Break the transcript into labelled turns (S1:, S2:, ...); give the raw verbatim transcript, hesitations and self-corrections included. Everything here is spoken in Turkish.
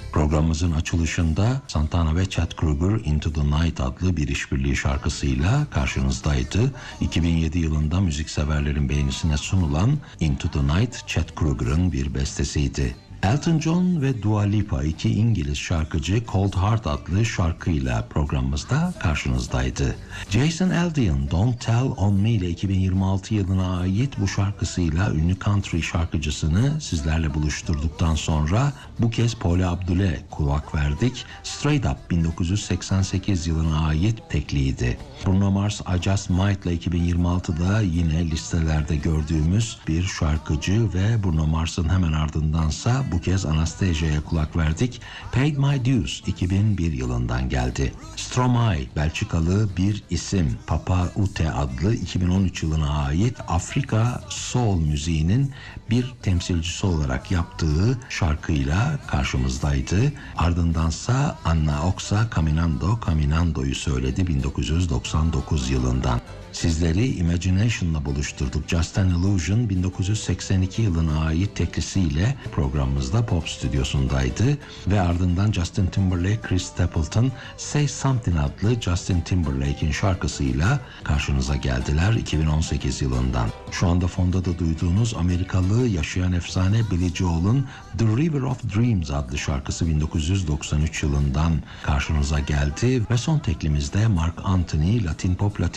S1: Programımızın açılışında Santana ve Chad Kroeger Into the Night adlı bir işbirliği şarkısıyla karşınızdaydı. iki bin yedi yılında müzikseverlerin beğenisine sunulan Into the Night, Chad Kroeger'ın bir bestesiydi. Elton John ve Dua Lipa iki İngiliz şarkıcı Cold Heart adlı şarkıyla programımızda karşınızdaydı. Jason Aldean Don't Tell On Me ile iki bin yirmi altı yılına ait bu şarkısıyla ünlü country şarkıcısını sizlerle buluşturduktan sonra bu kez Paula Abdul'e kulak verdik. Straight Up bin dokuz yüz seksen sekiz yılına ait tekliydi. Bruno Mars I Just Might ile iki bin yirmi altıda yine listelerde gördüğümüz bir şarkıcı ve Bruno Mars'ın hemen ardındansa bu kez Anastasia'ya kulak verdik. Paid My Dues iki bin bir yılından geldi. Stromae Belçikalı bir isim. Papa Ute adlı iki bin on üç yılına ait Afrika Soul müziğinin bir temsilcisi olarak yaptığı şarkıyla karşımızdaydı. Ardındansa Anna Oxa Caminando Caminando'yu söyledi bin dokuz yüz doksan dokuz yılından. Sizleri Imagination'la buluşturduk. Just an Illusion bin dokuz yüz seksen iki yılına ait teklisiyle programımızda Pop Stüdyosu'ndaydı ve ardından Justin Timberlake, Chris Stapleton Say Something adlı Justin Timberlake'in şarkısıyla karşınıza geldiler iki bin on sekiz yılından. Şu anda fonda da duyduğunuz Amerikalı yaşayan efsane Billy Joel'un The River of Dreams adlı şarkısı bin dokuz yüz doksan üç yılından karşınıza geldi ve son teklimizde Mark Anthony Latin Pop Latin